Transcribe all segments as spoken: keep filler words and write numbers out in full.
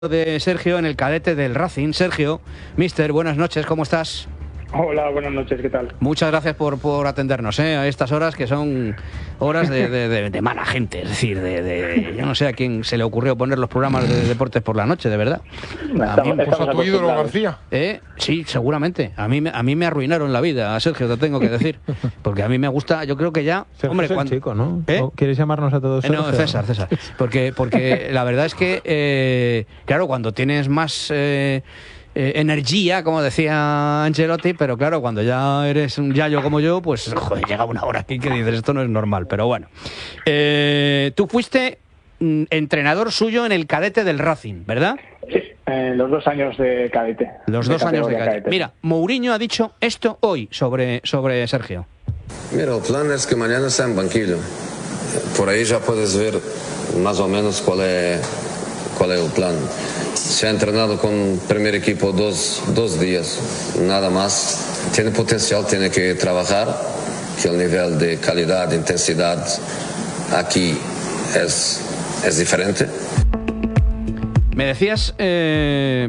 de Sergio en el cadete del Racing. Sergio, mister, buenas noches, ¿cómo estás? Hola, buenas noches, ¿qué tal? Muchas gracias por, por atendernos, ¿eh? A estas horas que son horas de, de, de, de mala gente, es decir, de, de yo no sé a quién se le ocurrió poner los programas de deportes por la noche, de verdad. A mí, ¿Pues a tu ídolo García? ¿Eh? Sí, seguramente. A mí, a mí me arruinaron la vida, a Sergio, te tengo que decir. Porque a mí me gusta, yo creo que ya... Sergio hombre, es el cuando... chico, ¿no? ¿Eh? ¿Quieres llamarnos a todos Eh, Sergio? no, César, César. Porque, porque la verdad es que, eh, claro, cuando tienes más... Eh, Eh, energía, como decía Ancelotti, pero claro, cuando ya eres un yayo como yo, pues joder, llega una hora aquí que dices esto no es normal, pero bueno. Eh, tú fuiste mm, entrenador suyo en el cadete del Racing, ¿verdad? Sí, eh, los dos años de cadete. Los de dos años de cadete. cadete. Mira, Mourinho ha dicho esto hoy sobre, sobre Sergio. Mira, el plan es que mañana sea en banquillo. Por ahí ya puedes ver más o menos cuál es, cuál es el plan. Se ha entrenado con el primer equipo dos, dos días, nada más. Tiene potencial, tiene que trabajar, que el nivel de calidad, de intensidad aquí es, es diferente. Me decías, eh,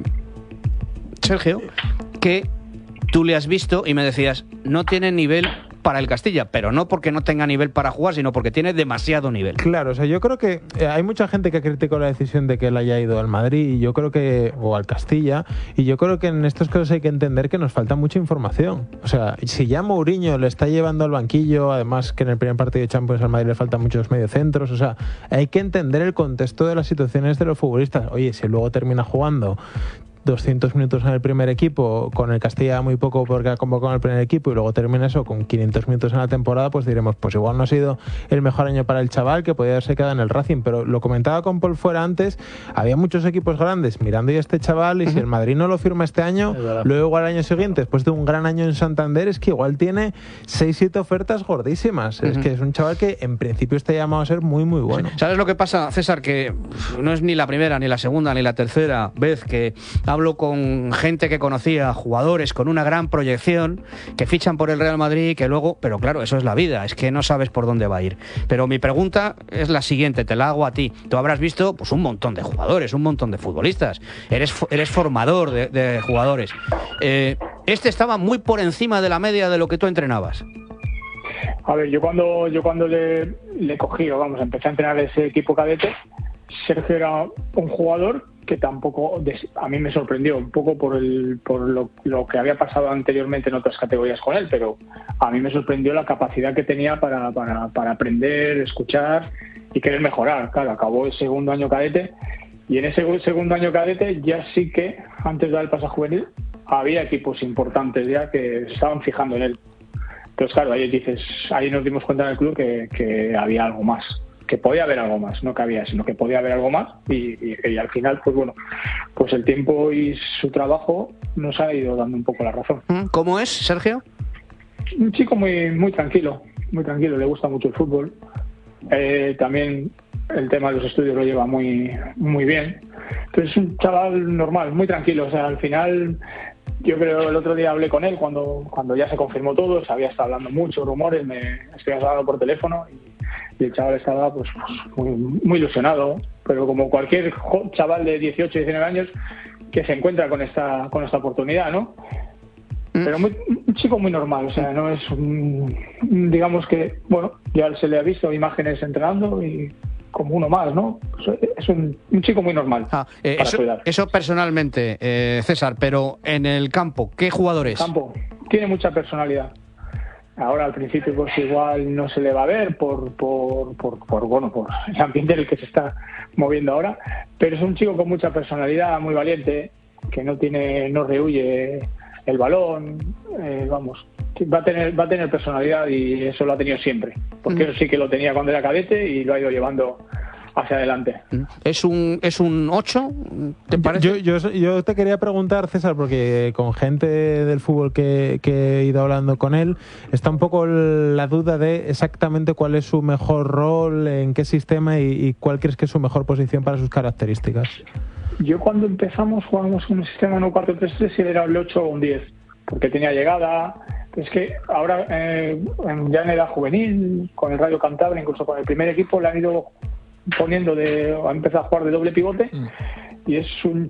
Sergio, que tú le has visto y me decías, no tiene nivel para el Castilla, pero no porque no tenga nivel para jugar, sino porque tiene demasiado nivel. Claro, o sea, yo creo que eh, hay mucha gente que criticó la decisión de que él haya ido al Madrid y yo creo que o al Castilla, y yo creo que en estos casos hay que entender que nos falta mucha información. O sea, si ya Mourinho le está llevando al banquillo, además que en el primer partido de Champions al Madrid le faltan muchos mediocentros, o sea, hay que entender el contexto de las situaciones de los futbolistas. Oye, si luego termina jugando doscientos minutos en el primer equipo, con el Castilla muy poco porque ha convocado en el primer equipo y luego termina eso con quinientos minutos en la temporada, pues diremos, pues igual no ha sido el mejor año para el chaval, que podía haberse quedado en el Racing, pero lo comentaba con Paul fuera antes, había muchos equipos grandes mirando ya a este chaval y si el Madrid no lo firma este año, luego igual al año siguiente, después de un gran año en Santander, es que igual tiene seis siete ofertas gordísimas. Uh-huh. Es que es un chaval que en principio está llamado a ser muy muy bueno. Sí. ¿Sabes lo que pasa, César? Que no es ni la primera, ni la segunda, ni la tercera vez que hablo con gente que conocía, jugadores con una gran proyección, que fichan por el Real Madrid, que luego, pero claro, eso es la vida, es que no sabes por dónde va a ir. Pero mi pregunta es la siguiente, te la hago a ti. Tú habrás visto pues un montón de jugadores, un montón de futbolistas, eres, eres formador de, de jugadores. Eh, este estaba muy por encima de la media de lo que tú entrenabas. A ver, yo cuando yo cuando le, le cogí, o vamos, empecé a entrenar ese equipo cadete, Sergio era un jugador que tampoco, a mí me sorprendió un poco por el por lo, lo que había pasado anteriormente en otras categorías con él, pero a mí me sorprendió la capacidad que tenía para, para, para aprender, escuchar y querer mejorar. Claro, acabó el segundo año cadete y en ese segundo año cadete ya sí que, antes de dar el paso a juvenil, había equipos importantes ya que se estaban fijando en él. Entonces, claro, ahí dices, ahí nos dimos cuenta en el club que, que había algo más. Que podía haber algo más, no que había, sino que podía haber algo más y, y, y al final, pues bueno, pues el tiempo y su trabajo nos ha ido dando un poco la razón. ¿Cómo es, Sergio? Un chico muy muy tranquilo, muy tranquilo, le gusta mucho el fútbol, eh, también el tema de los estudios lo lleva muy muy bien, entonces es un chaval normal, muy tranquilo, o sea, al final... Yo creo el otro día hablé con él cuando cuando ya se confirmó todo, se había estado hablando mucho, rumores, me estuvimos hablando por teléfono y, y el chaval estaba pues, pues muy, muy ilusionado, pero como cualquier chaval de dieciocho, diecinueve años que se encuentra con esta con esta oportunidad, ¿no? Pero muy, un chico muy normal, o sea, no es un, digamos que, bueno, ya se le ha visto imágenes entrenando y como uno más, ¿no? Es un, un chico muy normal. Ah, eh, para eso, su edad. Eso personalmente, eh, César, pero en el campo, ¿qué jugadores? Campo, tiene mucha personalidad. Ahora al principio pues igual no se le va a ver por, por, por, por, bueno, por el ambiente en el que se está moviendo ahora, pero es un chico con mucha personalidad, muy valiente, que no tiene, no rehuye el balón, eh, vamos, va a tener va a tener personalidad y eso lo ha tenido siempre, porque eso sí que lo tenía cuando era cadete y lo ha ido llevando hacia adelante. ¿Es un es un ocho? ¿Te parece? Yo, yo, yo te quería preguntar, César, porque con gente del fútbol que, que he ido hablando con él, está un poco la duda de exactamente cuál es su mejor rol, en qué sistema y, y cuál crees que es su mejor posición para sus características. Yo cuando empezamos jugábamos un sistema en un cuatro tres tres y era el ocho o un diez, porque tenía llegada. Es que ahora, eh, ya en edad juvenil, con el Rayo Cantabria, incluso con el primer equipo, le han ido poniendo de, ha empezado a jugar de doble pivote, mm. y es un